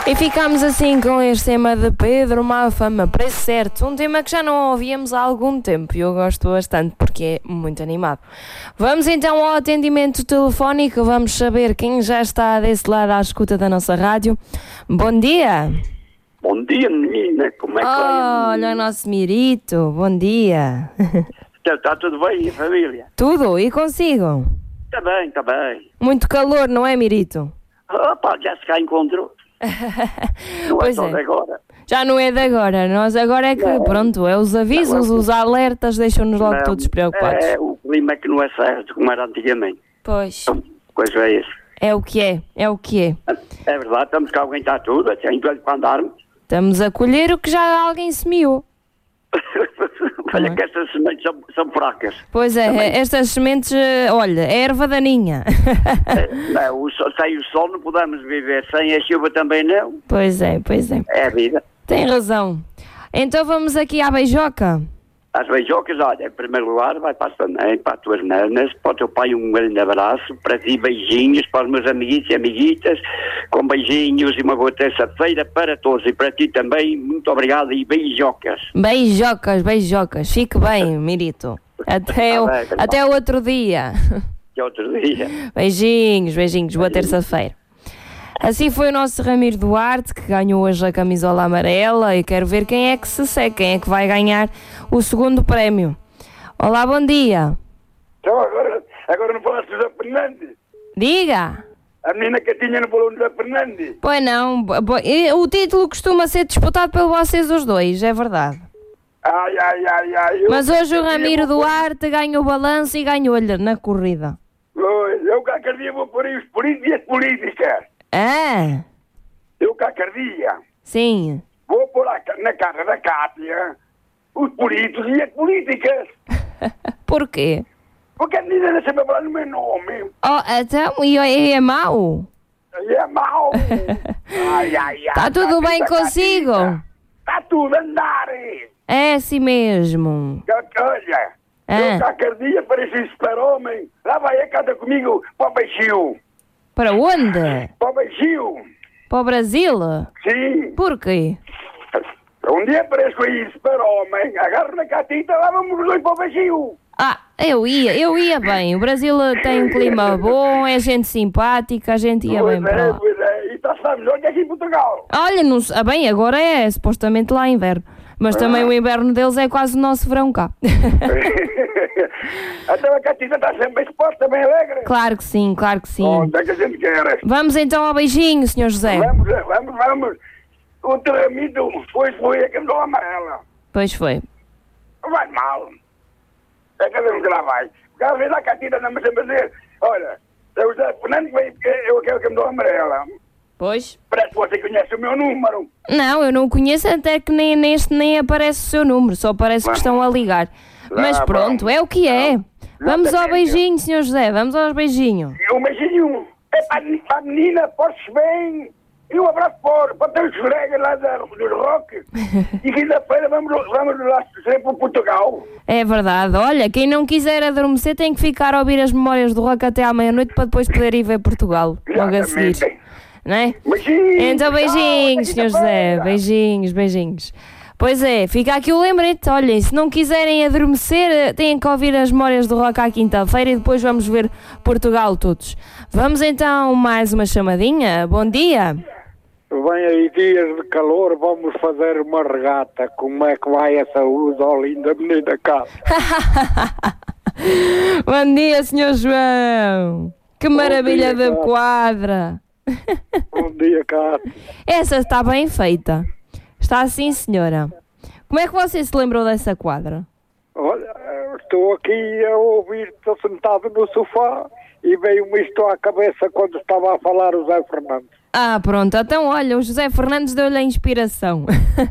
E ficamos assim com este tema de Pedro Mafama, preço certo, um tema que já não ouvíamos há algum tempo e eu gosto bastante porque é muito animado. Vamos então ao atendimento telefónico, vamos saber quem já está desse lado à escuta da nossa rádio. Bom dia! Bom dia, menina, como é que vai? Olha o nosso Mirito, bom dia! Está tudo bem, família? Tudo, e consigo? Está bem, está bem. Muito calor, não é, Mirito? Opa, já se cá encontrou. Não Pois é só é. de agora. Já não é de agora, nós agora é que, Não. pronto, é os avisos, os alertas, deixam-nos logo Não, todos preocupados. É, o clima que não é certo, como era antigamente. Pois, Então, coisa é essa. é o que é, é o que é. É verdade, estamos cá a aguentar tudo, até enquanto para andarmos. Estamos a colher o que já alguém semeou. Olha que estas sementes são fracas. Pois é, estas sementes, olha, é erva daninha. Não, sem o sol não podemos viver, sem a chuva também não. Pois é, pois é. É a vida. Tem razão. Então vamos aqui à beijoca. As beijocas, olha, em primeiro lugar, vai para a Saném, para as tuas nanas, para o teu pai um grande abraço, para ti beijinhos, para os meus amiguitos e amiguitas, com beijinhos e uma boa terça-feira para todos, e para ti também, muito obrigado e beijocas. Beijocas, beijocas. Fique bem, Mirito. Até o outro dia. Que outro dia. Beijinhos, beijinhos. Boa terça-feira. Assim foi o nosso Ramiro Duarte, que ganhou hoje a camisola amarela, e quero ver quem é que se segue, quem é que vai ganhar o segundo prémio. Olá, bom dia. Então agora não falaste do José Fernandes? Diga. A menina que tinha no balão do José Fernandes? Pois não, o título costuma ser disputado por vocês os dois, é verdade. Ai. Mas hoje o Ramiro Duarte ganhou o balanço e ganhou-lhe na corrida. Eu qualquer dia vou pôr aí os políticos e as políticas. Ah, Eu qualquer dia sim. vou pôr na casa da Cátia os políticos e as políticas. Porquê? Porque a menina não sabe falar no meu nome. Oh, então, e é mau? E é mau. Ai. Está tudo bem consigo? Está tudo a andar. É assim mesmo. Olha, eu qualquer dia pareço um super-homem. Lá vai a casa comigo para o Beixio. Para onde? Para o Beixio. Para o Brasil? Sim. Porquê? Um dia apareço aí super-homem, agarro na catita, lá vamos os dois para o Beixio. Ah, eu ia bem. O Brasil tem um clima bom, é gente simpática, a gente ia bem para lá. Pois é, e está melhor que aqui em Portugal. Olha, não, bem, agora é supostamente lá inverno. Mas também o inverno deles é quase o nosso verão cá. Então a catita está sempre bem exposta, bem alegre. Claro que sim, claro que sim. Onde é que a gente quer? Vamos então ao beijinho, Sr. José. Vamos. O terramito foi a camisola amarela. Pois foi. Não vai mal. É que devemos que lá vai. Porque às vezes a catita não me sempre dizer, olha, eu José Fernandes veio porque eu quero a camisola amarela. Pois. Parece que você conhece o meu número. Não, eu não o conheço, até que nem aparece o seu número, só parece que estão a ligar. Mas pronto, é o que é. Vamos ao beijinho, Sr. José, vamos aos beijinhos. E um beijinho é para a menina, porte-se bem. E um abraço para ter os colegas lá dos rock. E quinta-feira vamos lá sempre para Portugal. É verdade, olha, quem não quiser adormecer tem que ficar a ouvir as memórias do rock até à meia-noite para depois poder ir ver Portugal, logo a seguir. Não é? Beijinhos. Então beijinhos, Sr. José, beijinhos. Pois é, fica aqui o lembrete, olhem, se não quiserem adormecer, têm que ouvir as memórias do rock à quinta-feira e depois vamos ver Portugal todos. Vamos então mais uma chamadinha, bom dia. Vem aí dias de calor, vamos fazer uma regata. Como é que vai a saúde, ó linda menina cá? Bom dia, Sr. João. Que maravilha de quadra. Bom dia, Cátia. Essa está bem feita. Está assim, senhora. Como é que você se lembrou dessa quadra? Olha, estou aqui a ouvir, estou sentado no sofá e veio-me isto à cabeça quando estava a falar o Zé Fernandes. Ah, pronto. Então, olha, o José Fernandes deu-lhe a inspiração.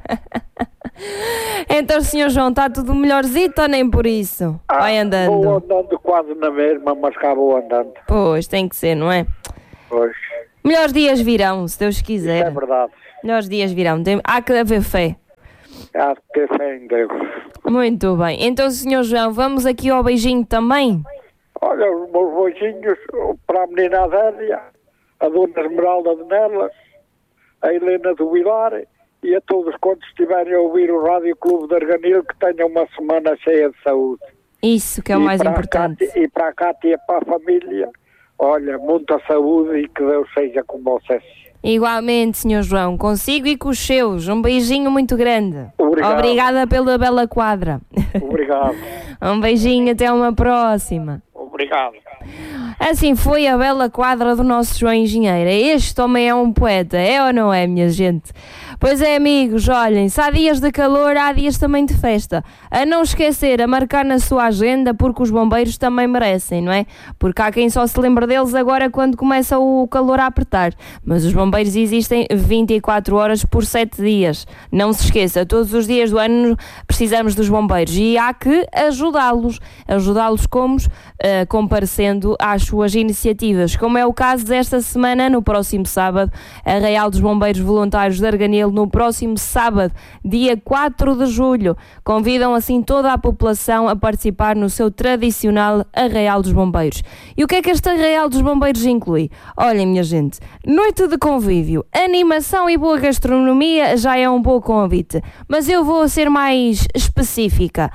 Então, Sr. João, está tudo melhorzito ou nem por isso? Vai andando. Vou andando quase na mesma, mas cá vou andando. Pois, tem que ser, não é? Pois. Melhores dias virão, se Deus quiser. Isso é verdade. Melhores dias virão. Há que haver fé. Há que ter fé em Deus. Muito bem. Então, Sr. João, vamos aqui ao beijinho também? Olha, os meus beijinhos para a menina Adélia, a Dona Esmeralda de Nelas, a Helena do Vilar e a todos quantos estiverem a ouvir o Rádio Clube de Arganil, que tenham uma semana cheia de saúde. Isso que é o mais importante. E para a Cátia e para a família, olha, muita saúde e que Deus seja com vocês. Igualmente, Sr. João, consigo e com os seus. Um beijinho muito grande. Obrigado. Obrigada pela bela quadra. Obrigado. Um beijinho, até uma próxima. Obrigado. Assim foi a bela quadra do nosso João Engenheiro. Este homem é um poeta, é ou não é, minha gente? Pois é, amigos, olhem, se há dias de calor, há dias também de festa. A não esquecer, a marcar na sua agenda, porque os bombeiros também merecem, não é? Porque há quem só se lembre deles agora quando começa o calor a apertar. Mas os bombeiros existem 24 horas por 7 dias. Não se esqueça, todos os dias do ano precisamos dos bombeiros e há que ajudá-los. Ajudá-los como? Comparecendo às suas iniciativas, como é o caso desta semana, no próximo sábado, a Arraial dos Bombeiros Voluntários de Arganil, no próximo sábado, dia 4 de julho, convidam assim toda a população a participar no seu tradicional Arraial dos Bombeiros. E o que é que este Arraial dos Bombeiros inclui? Olhem, minha gente, noite de convívio, animação e boa gastronomia já é um bom convite, mas eu vou ser mais específica.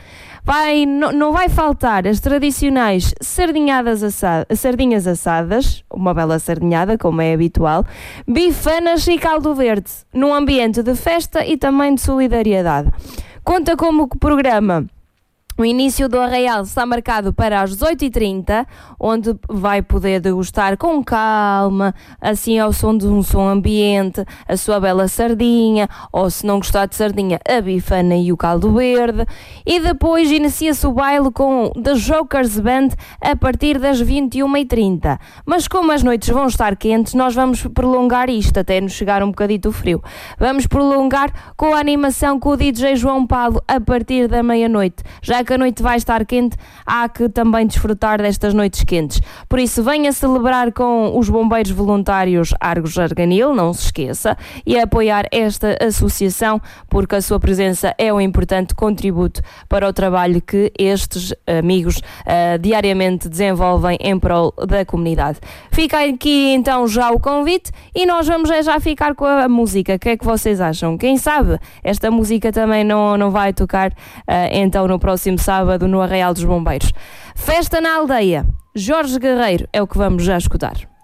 Não vai faltar as tradicionais sardinhas assadas, uma bela sardinhada, como é habitual, bifanas e caldo verde, num ambiente de festa e também de solidariedade. Conta como programa. O início do Arraial está marcado para as 18h30, onde vai poder degustar com calma, assim ao som de um som ambiente, a sua bela sardinha, ou se não gostar de sardinha, a bifana e o caldo verde. E depois inicia-se o baile com The Jokers Band a partir das 21h30. Mas como as noites vão estar quentes, nós vamos prolongar isto até nos chegar um bocadito frio. Vamos prolongar com a animação com o DJ João Paulo a partir da meia-noite. Já que a noite vai estar quente, há que também desfrutar destas noites quentes. Por isso, venha celebrar com os bombeiros voluntários Argos Arganil, não se esqueça, e apoiar esta associação, porque a sua presença é um importante contributo para o trabalho que estes amigos diariamente desenvolvem em prol da comunidade. Fica aqui então já o convite e nós vamos já ficar com a música. O que é que vocês acham? Quem sabe esta música também não vai tocar então no próximo sábado no Arraial dos Bombeiros. Festa na Aldeia, Jorge Guerreiro é o que vamos já escutar.